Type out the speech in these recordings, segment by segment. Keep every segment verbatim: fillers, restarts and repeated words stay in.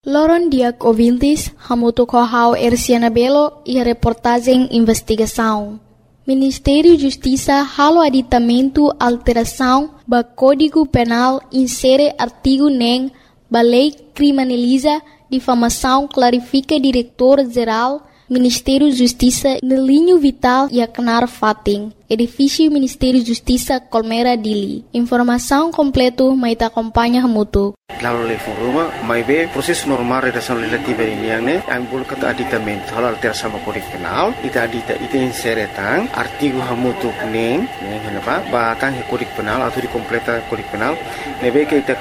Loron Diak ouvintes, Hamuto Kohau Erciana Belo e a reportagem Investigação. Ministério da Justiça halo aditamento alteração ba Código Penal insere artigo nem ba lei criminaliza difamação clarifica diretor-geral Ministério da Justiça no linho vital e acnar fating. Edifício Ministério da Justiça Colmera Dili. Informação completo mais acompanha Hamuto. Lalu le foruma, mai be proses normal redação legislativa ini yang ne, ang bul kata aditamento hal alteração sama Kode Penal, ita adita ita insere tang artigo hamutu neng, neng henapa, ba tang Kode Penal atau di completa Kode Penal, nebe ke ita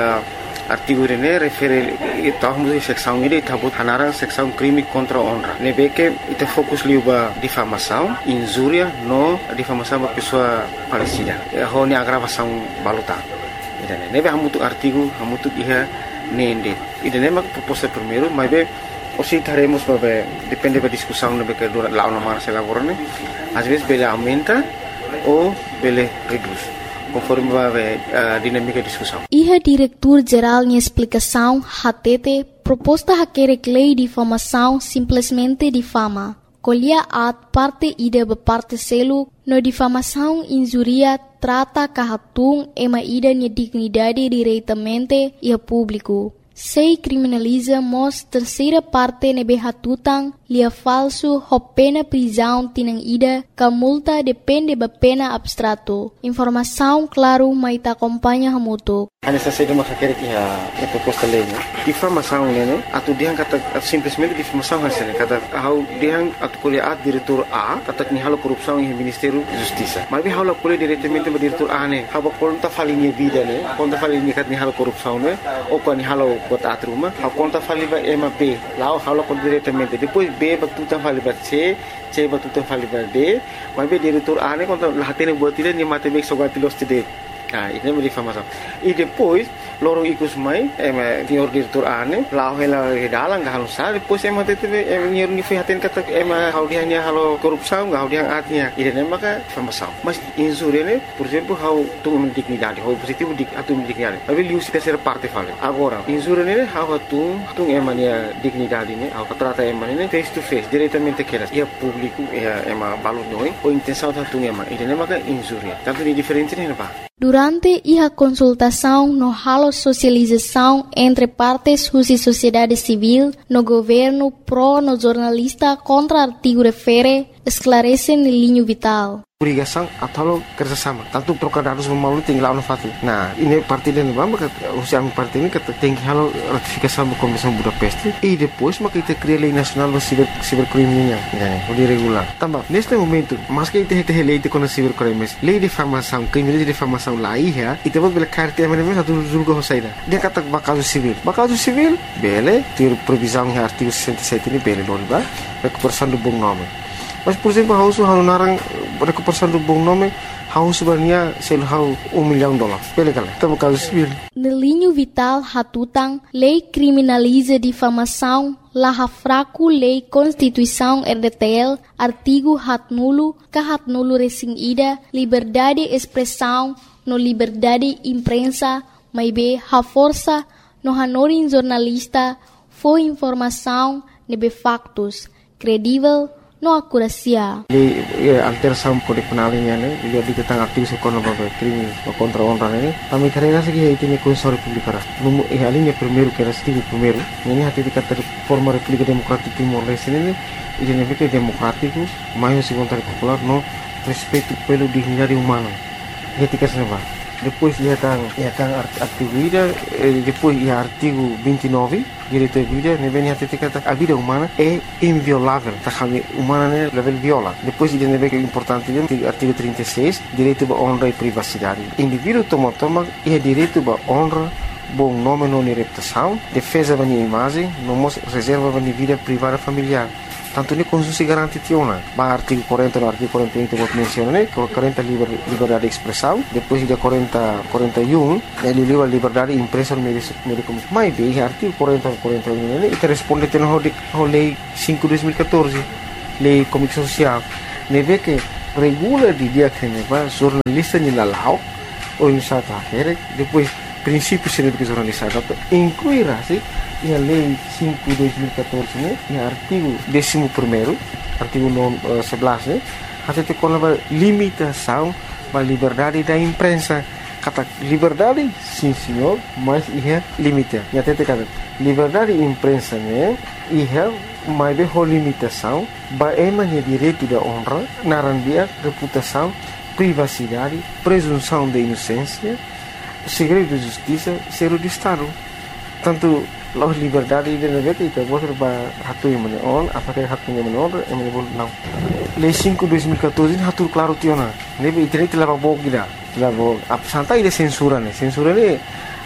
artigo ini refere ita hamutu seksão ini ita but hanarang seksão crime contra honra. Nebe ke ita fokus liu ba difamação, injuria no difamação ba pessoa falecida. Ho ni agravação baluta. Idane nebe hamutu artigo hamutu iha nende idane mak proposta primeiro mas be osi taremos babe depende da discussão nebe que dura lá uma marcha laborane às vezes bele aumenta ou bele reduz conforme babe a dinâmica da discussão. Iha diretor geral em explicação hatete proposta hakere lei de difamação simplesmente difama. Colher at parte ida ba parte selo no difamação injuria trata kahatung ema ida nia dignidade diretamente e a público. Sei criminaliza mos terceira parte nebe hatutang lia falso ho pena prisão tinang ida ka multa depende ba pena abstrato. Informação claro mai ta acompanha hamuto. Ana sa do makakere ki ha a proposta lei ne. Difamação ne atu diang kata simplesmente difamação hasene kata hau diang atu kuliah at diretor A kata ni halo korupsão em Ministério da Justiça. Mas bi halo kuliah diretamente ba diretor A ne. Haba konta falinha vida ne. Konta falinha kat ni halo korupsão ne. O ko ni halo bot atruma. Ha konta faliba ema B. Lao halo kon diretamente. Depois B ba tutan faliba C. C ba tutan faliba D. Mas bi diretor A ne konta lahatene buat ile ni mate bek sogatilos tide. Ah, ini é difamação. E depois, lorong ikus mai, é senhor diretor ane, lau hela dalang gak halus sah. Depois é mate teve, é senhor nifihatin kata, é ma hau dia nya halo korupsão, gak hau dia atnya. Ini é maka difamação. Mas insure ne, por exemplo, hau tu dignidade, hau positivo dik atu dignidade. Tapi liu se terceira parte fale. Agora, insure ne, hau tu tu é mania dignidade ne, hau trata é mania face to face, diretamente que é público, é é ma balu noi, ou intenção da tu é ma. Ini é maka insure. Tanto de diferente ne pa. Durante a consultação no halo socialização entre partes e sociedade civil, no governo pro no jornalista contra artigo refere, esclarece no linho vital. Obrigação atau kerjasama. Tanto trocar dados memalu tinggal no fatu. Nah, ini parti dan bamba kat usia parti ini kat tinggi halo ratifikasi sama Komisi Budapest. E depois maka kita cria lei nasional do ciber cibercriminal, ya, di regular. Tambah, neste momento, mas que kita kita lei de com cibercrimes, lei de difamação, crime de difamação lá ia, e depois bela carta ama mesmo satu julga hosaida. Dia kata bakal civil. Bakal civil, bele, ter previsão em artigo sessenta e sete ini bele loriba, recuperação do bom nome. Mas, por exemplo, hau su hau narang recuperação do bom nome, hau sebenarnya sel hau um milhão de dólares. Pele kala, tamo caso civil. No linho vital hatutang, lei criminaliza difamação, laha fraco lei Constituição R D T L, artigo hat nulo, ka hat nulo resing ida, liberdade de expressão, no liberdade imprensa, mai be ha força, no hanorin jornalista, foi informação, nebe factos, credível, no acuracia. Lei alteração Kode Penal ini ne, lihat di tentang artigo sekono babe crime contra honra ne. Kami karena segi itu ni Constituição República. Numu eh alinha primeiro que era artigo primeiro. Ini hati dikata forma República Democrática Timor-Leste ini, ini ne que democrático, mais se vontade popular no respeito pelo dignidade humana. Ketika senapa. Depois ia tang ia tang artigo ida, depois ia artigo vinte e nove, direito à vida, ne vem hati dikata a vida humana é inviolável. Tá kami humana ne level viola. Depois ida ne vem importante dia artigo trinta e seis, direito à honra e privacidade. Indivíduo toma toma ia direito à honra, bom nome não reputação, defesa da minha imagem, não reserva da minha vida privada familiar. Tanto ni Constitusi garanti tiona. Ba artigo quarenta no artigo quarenta e um que menciona né, quarenta liber, liberdade de expressão, depois de quarenta, quarenta e um, ele livra liberdade de imprensa no meio de comunicação. Mas bem, artigo quarenta, quarenta e um, ele responde à lei cinco de dois mil e quatorze, lei comunicação social. Ne vê que regula de dia que ne va jornalista ni lalau ou em South Africa, depois princípios de educação jornalística incluirá-se a Lei cinco de dois mil e catorze, né, e o artigo décimo primeiro, artigo sebelas, né, até com a limitação da liberdade da imprensa. Kata liberdade, sim senhor, mas ia limite. E até te kata liberdade da imprensa, né, ia mais de limitação, baemanya direito da honra, narandia, reputação, privacidade, presunção de inocência, segredo de justiça, segredo de Estado. Tanto a liberdade de negara itu boleh berhatu yang mana on, apakah hatu yang mana on, yang mana boleh não. Lei cinco de dois mil e catorze hatu claro tiona. Nebe internet telah bawa kita, telah bawa. Apa santai dia censura ni, censura ni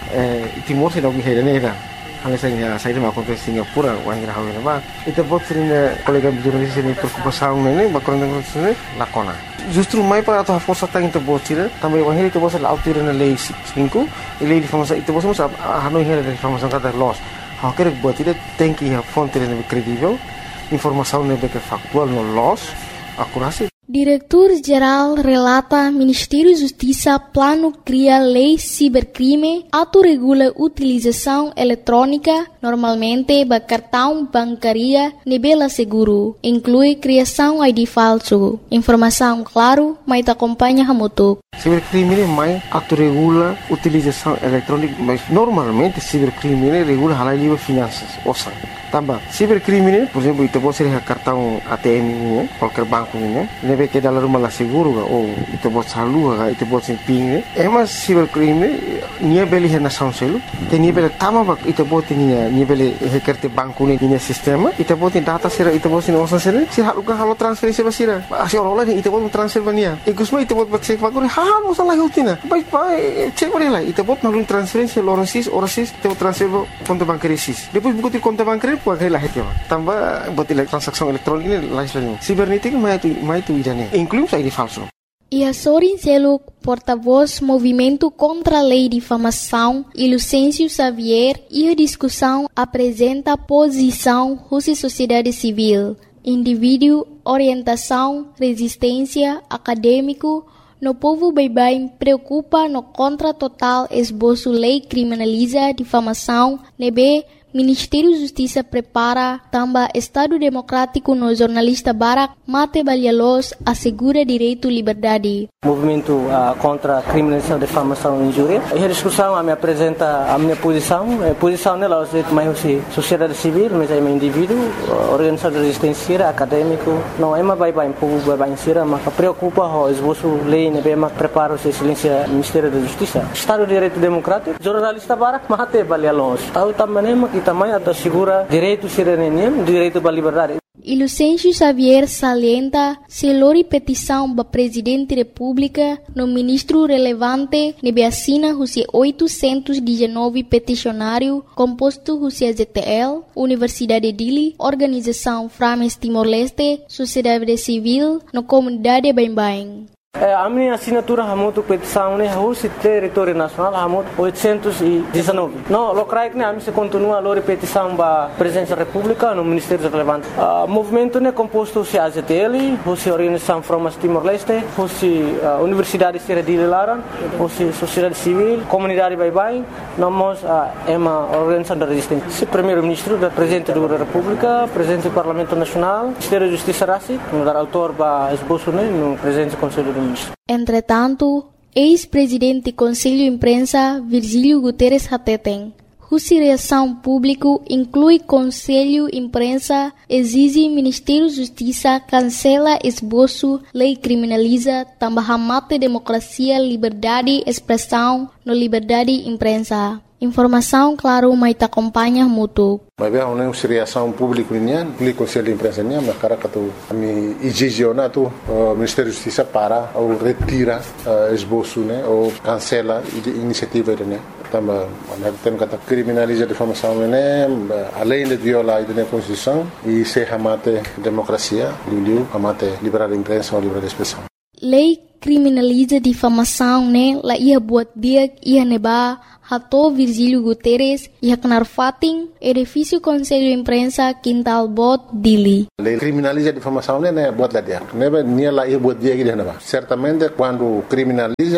timur saya dah pergi hari ni dah. Hanya saya saya dah makan di Singapura, orang yang hawi nama. Itu buat sering kolega jurnalis ini berkumpul ni, bakal dengan sini lakona. Justru mai para atau força tá into botira também o henrique você lá autora na lei cinco e lei de formação itu você sabe a não henrique de formação cada loss a querer botira tem que a fonte é credível informação não é factual no loss acurácia. Diretor-Geral relata Ministério da Justiça plano cria lei cibercrime, autorregula utilização eletrônica, normalmente ba cartão bancária nebela seguro, inclui criação I D falso. Informação claro, mas te acompanha hamutuk. Cibercrime mais autorregula utilização eletrônica, mas normalmente cibercrime regula halal livre finanças, ouça. Tambah, cibercrime, por exemplo, itu pode ser cartão A T M ini, qualquer banco ini, nebe que dalam rumah lah seguro, ou itu pode salu, itu pode ser ping. Emas cibercrime, nia beli hena sound selu, te nia beli tama bak, itu pode nia nia beli hekerte banco ini nia sistema, itu pode data sera, itu pode nia osan sera, si halu kan halu transferisi basira, asyik orang lain itu pode transfer bania, ikusma itu pode cek banco, hal masalah hutina, baik baik cek bani lah, itu pode nalun transferisi, orang sis, orang sis, itu transfer konto bankari sis, depois buku ti konto bankari puai lah hati apa, tambah buat transaksi elektronik ini lain sebagainya. Sibernetik mai tu mai tu idane, include I D falso. E a Sorin Seluk, porta-voz Movimento contra a Lei de Difamação, e Lucêncio Xavier, e a discussão apresenta a posição Rússia Sociedade Civil, indivíduo, orientação, resistência, acadêmico, no povo baibai preocupa no contra total esboço lei criminaliza difamação, nebe Ministério da Justiça prepara também Estado Democrático no jornalista Barak Mate Balhalos assegura direito à liberdade. Movimento uh, contra a criminalização, difamação e injúria. E a discussão a me apresenta a minha posição. A posição nela é mais sociedade civil, mas é um indivíduo, organização de resistência, acadêmico. Não é mais bem povo bem ser, mas preocupa o esboço lei, né, mas prepara o silêncio Ministério da Justiça. Estado de Direito Democrático, jornalista Barak Mate Balhalos. Tahu também que também assegura direito cidadania, direito à liberdade. E Lucêncio Xavier salienta se lori petição para Presidente da República no ministro relevante nebe assina Rússia oitocentos e dezenove peticionário composto Rússia Z T L, Universidade de Dili, Organização Frames Timor-Leste, Sociedade Civil, no Comunidade Bain-Bain. A minha assinatura hamutu petição né Rússia território nacional hamutu oitocentos e dezenove. Não, locrai que né a mim se continua a lori petição para Presidência da República no Ministério relevante. O movimento né composto se A Z T L, Rússia Organização Frames Timor-Leste, Rússia Universidade de Dili Laran, Rússia Sociedade Civil, Comunidade Bain-Bain, nós é uma organização da resistência. Se Primeiro-Ministro, da Presidente da República, Presidente do Parlamento Nacional, Ministério da Justiça Rassi, no dar autor para esboço né no Presidente do Conselho do Entretanto, ex-presidente do Conselho de Imprensa Virgílio Guterres Hateten, Rússia Reação Público inclui Conselho de Imprensa, exige Ministério da Justiça cancela esboço, lei criminaliza, também mate democracia, liberdade, expressão, no liberdade de imprensa. Informação, claro, mas te acompanha mútuo. Mas bem, uma reação pública nian, o Conselho de Imprensa nian, mas cara que tu me exigena tu o Ministério da Justiça para ou retira esboço, né, ou cancela a iniciativa né. Também, tem que criminaliza a difamação né, além de violar a Constituição e se ramate democracia, liu ramate liberdade de imprensa ou liberdade de expressão. Lei criminaliza difamação, né? La ia buat dia ia neba hato Virgílio Guterres ia kenar fating edifício Conselho de Imprensa Quintal Bot Dili. Lei criminaliza difamação, né? Buat lá dia. Neba nia la ia buat dia que neba. Certamente quando criminaliza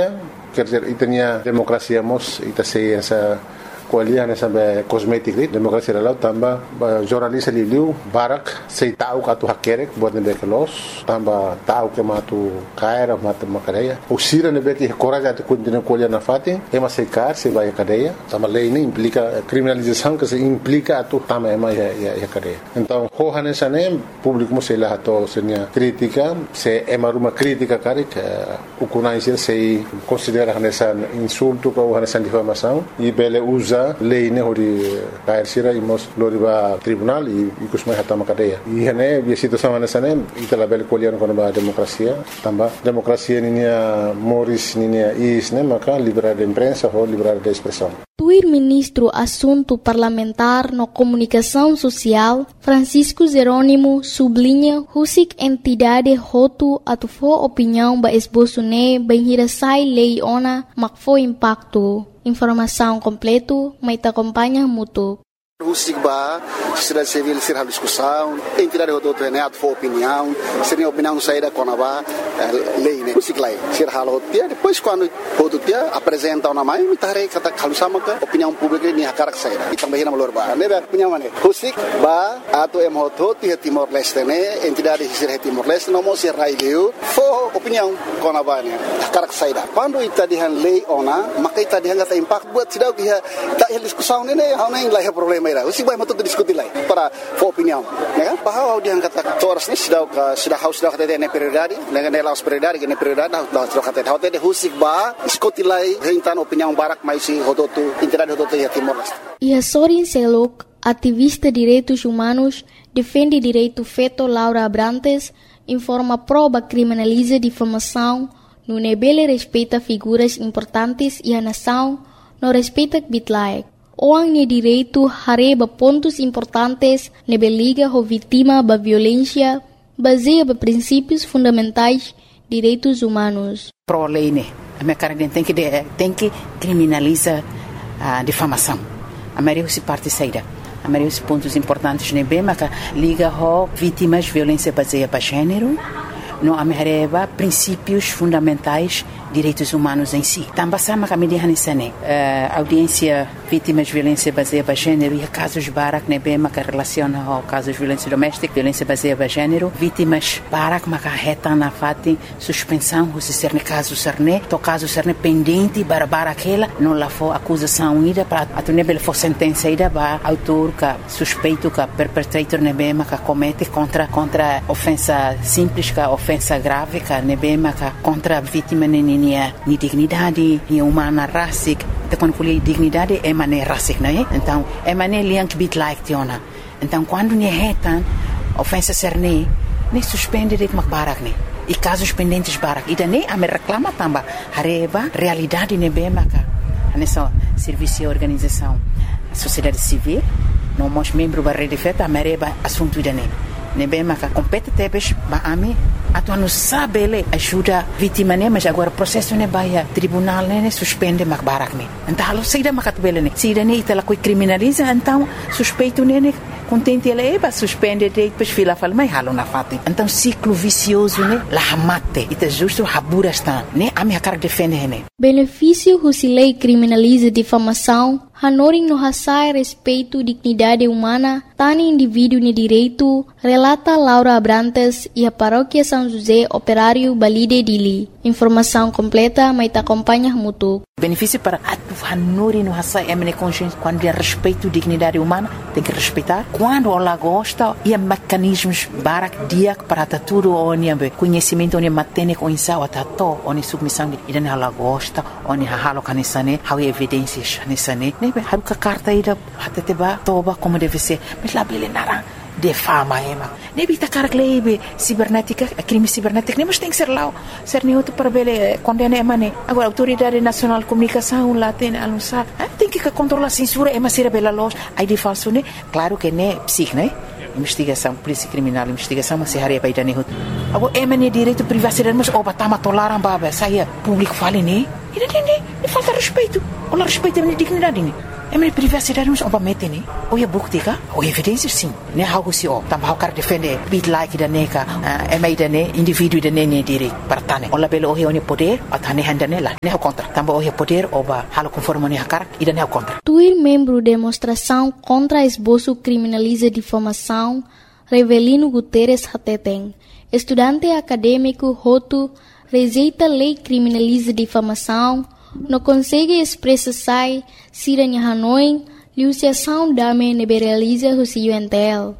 quer dizer, e tinha democracia mos, e sei essa kualiah na sampai kosmetik ni demokrasi dalau tambah jurnalis liu barak sei tahu katu hakerek buat nebe kelos tambah tahu ke matu kaira matu makadeia usira nebe que coragem de continuar kualiah na fatin ema sei kar sei vai cadeia tambah lei ini implica criminalização que se implica atu tambah ema ya ya cadeia então hohane sane público mo sei lá to senia crítica se ema ruma crítica karik ukunai sei considera nessa insulto ou nessa difamação e bele usa lei ne hori kair sira imos loriba tribunal e kusmai hatama cadeia e hane bi situação nessa ne itala bel kolian kono ba demokrasia tamba demokrasia ninia moris ninia is ne maka liberdade de imprensa ou liberdade de expressão. Tuir ministro assunto parlamentar no comunicação social Francisco Jerônimo sublinha husik entidade hotu atufo opinião ba esboço ne bem hirasai lei ona makfo impacto. Informação completo, mas te acompanha muito. O SIGBA, sociedade civil, será discussão, entidade do outro é for opinião, seria opinião saída com a lei, né? O SIGLAI, será halo dia, depois quando o dia apresenta uma mãe, me tarei kata kalau sama ke opinião pública ni hakarak saída. E também na melhor ba, né? Opinião mana? O SIGBA atau em hoto dia Timor Leste né? Entidade será Timor Leste, não mostra raileu, for opinião com a ba né? Hakarak saída. Quando ita dihan lei ona, maka ita dihan kata impact buat sidau dia tak discussão né? Hau nem lah problema. O SIGBA mau tu diskusi lagi para for opinião, né? Bahwa dia kata toras ni sudah sudah haus sudah kata dia prioridade, dengan dia laus prioridade, dengan prioridade dah sudah kata dia. Hotel dia o SIGBA diskusi lagi tentang opinião barak mais si hototu entidade hototu ya Timor Leste. E a Sorin Selok, ativista direitos humanos, defende direito feito Laura Abrantes, informa prova criminaliza difamação, no nebele respeita figuras importantes e a nação, no respeita bitlaek. Orang ni direito hareba pontos importantes nebe liga ho vítima ba violência baseia ba princípios fundamentais direitos humanos. Pro lei né, a minha cara tem que tem que criminaliza a difamação. A maioria se parte saída. A maioria dos pontos importantes nebe maka liga ho vítimas violência baseia ba gênero. No amereba princípios fundamentais direitos humanos em si. Também sama kami dihan isane audiência vítimas de violência baseada em gênero e casos barak nebe maka relaciona ao casos de violência doméstica, violência baseada em gênero, vítimas barak maka reta na fati suspensão se ser ne caso serne, to caso serne pendente para barakela não lá for acusação ida para a nebe for sentença ida ba autor ka suspeito ka perpetrator nebe maka comete contra contra ofensa simples ka ofensa grave ka nebe maka contra vítima ni ni dignidade, ni humana racic, então quando falei dignidade é maneira racic, não é? Então é maneira liang bit like tiona. Então quando ni retan ofensa serne, nem suspende de barak ne. E casos pendentes barak, e daí a me reclama também hareba realidade ne bem maka. Nessa serviço e organização, sociedade civil, não mos membro da rede feta, a mereba assunto daí. Nebe maka compete tebes ba ami atu anu sabele ajuda vítima ne mas agora processo ne baia tribunal ne suspende mak barak ne então halo saída makat bele ne saída ne itala coi criminaliza então suspeito ne ne contente ele eba suspende de depois fila fala mai halo na fati então ciclo vicioso ne la hamate ita justo habura está ne ami akar defende ne benefício husilei criminaliza difamação Hanoring no hasai respeito dignidade humana, tani indivíduo ni direito, relata Laura Abrantes e a paróquia São José Operário Balide Dili. Informação completa, mas te acompanha muito. Benefício para a Hanoring no hasai emene consciência quando é respeito dignidade humana, tem que respeitar. Quando ela gosta, e mecanismos barak dia para tudo onde conhecimento onde matene com insau atato onde submissão e dan ela gosta onde halo kanisane, hau evidências nisane. Haru ka carta ida hatete ba toba como deve ser mas lá bele nara de fama ema nebi ta karak lebe cibernética crime cibernético nem mas tem que ser lá ser neutro para bele condena ema ne agora autoridade nacional de comunicação lá tem anunciar tem que controlar a censura ema ser bela loja aí de falso ne claro que ne psic né investigação polícia criminal investigação mas se haria para ne agora ema ne direito privacidade mas oba tama tolaram baba saia público fale ne e não tem falta respeito olha respeito a minha dignidade ne É minha privacidade nos obamete né. Ou é bukti ka? Ou evidência sim. Né how se o. Tambah kar defender bit like da neka. É mai da né indivíduo da né né direito para tane. Ola belo o oni poder atane handane lá. Né contra. Tambah o poder oba halo conforme né hakar e da né contra. Tuir membro demonstração contra esboço criminaliza difamação Revelino Guterres Hateteng. Estudante acadêmico Hotu rejeita lei criminaliza difamação, não consegue expressar se em Hanoi, liuciação dame neberaliza o C U N T L.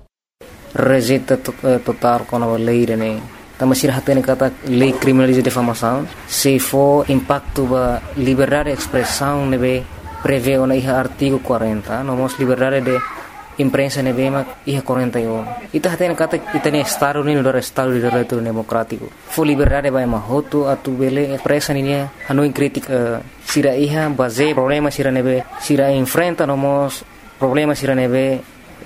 Rejeita total com a lei, né? Também se hatene kata lei criminaliza difamação, se for impacto ba liberdade de expressão, nebe prevê o na artigo quarenta, nomos liberdade de imprensa nebema iha quarenta e um. Ita hatene kata ita ne estado ni do estado de direito democrático. Fo liberdade ba mahoto atu bele presa ni Hanoi crítica sira iha base problema sira nebe sira enfrenta nomos problema sira nebe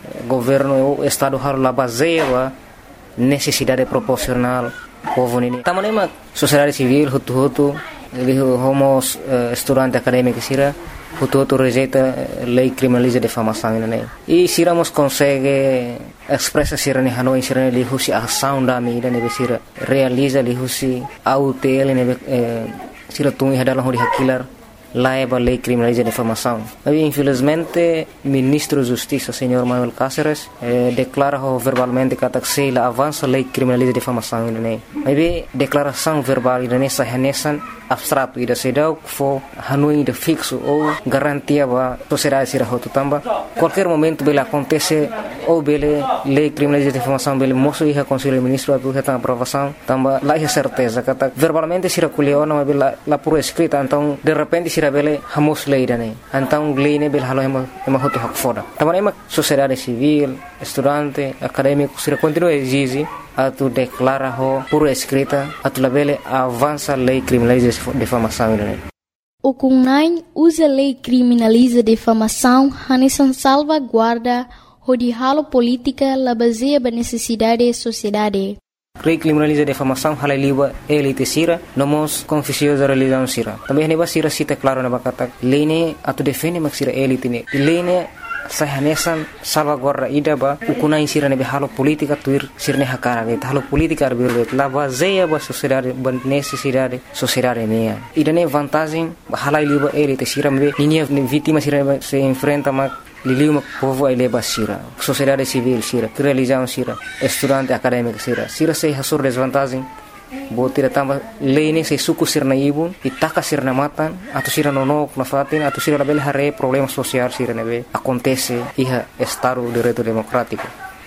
governo o estado har la base ba necessidade proporcional povo ni. Tamanema sociedade civil hutu hutu ele homos estudante acadêmico sira Hutu rejeita lei criminaliza difamação né e siramos consegue expressa sira ne Hanoi sira ne lihusi ação da mídia ne sira realiza lihusi autel ne sira tungi hadalah hori hakilar laiba lei criminaliza difamação. Mas infelizmente ministro da Justiça senhor Manuel Cáceres eh, declara verbalmente que a la avança lei criminaliza difamação né. Mas declaração verbal ne sahanesan abstrato ida sedau fo Hanoi de fixo ou garantia ba sociedade sira hotu tamba qualquer momento bela acontece ou bele lei criminaliza difamação bele moço ia conselho ministro atu reta aprovação tamba lá é certeza kata verbalmente sira kuliona mas bela la por escrita então de repente sira bele hamos lei dane então lei ne bele halo ema ema hotu hak foda tamba ema sociedade civil estudante acadêmico sira continua exige atu declara ho por escrita atu labele avança lei criminaliza difamação né. O Kunai usa lei criminaliza difamação hanesan salvaguarda o de halo política la baseia ba necessidade da sociedade. Lei criminaliza difamação hala liba elite sira nomos confusiosa religião sira. Também neba sira cita claro na bakata lei ne atu defende mak sira elite ne. Lei ne sahanesan salvaguarda ida ba ukunai sira ne halo politika tuir sirne hakara ge halo politika arbirbe la baseia ba sociedade ba necessidade sociedade ne ida ne vantagem hala liba elite sira me ninia vítima sira se enfrenta ma liliu povo ele ba sira sociedade civil sira religião sira estudante acadêmico sira sira se hasur desvantagem botira tamba lei se suku sirna ibun itaka sirna matan atau sira nonok na fatin atau sira label hare problema social sira nebe acontece iha estado de direito democrático.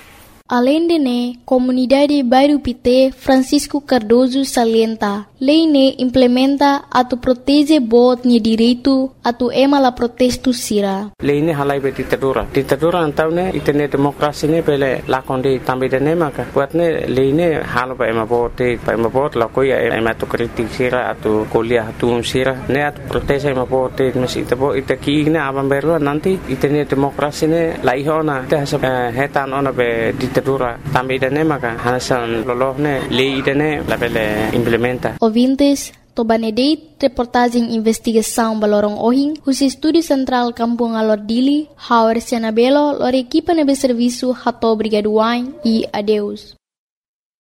Além de ne, comunidade Bairro Pité Francisco Cardoso salienta, lei ne implementa atu protege bot ni direito atu ema la protesto sira. Lei ne halai be ditadura. Ditadura antau ne itene demokrasi ne pele lakonde tambe de ne maka. Buat ne lei ne halo ba ema bote, ba ema bot la koia ema tu kritik sira atu kuliah atu sira ne atu protege ema bote mes itabo itaki ne abam berlo nanti itene demokrasi ne la ihona te hasa hetan ona be ditadura tambe de ne maka hasan loloh ne lei de ne la pele implementa. Ouvintes, Tobanedeit, reportagem investigação Balorong Ohing, o Estúdio Central Kampung Alor Dili, Hauer Sianabelo, lor equipa nebe serviço Hato Brigaduain e adeus.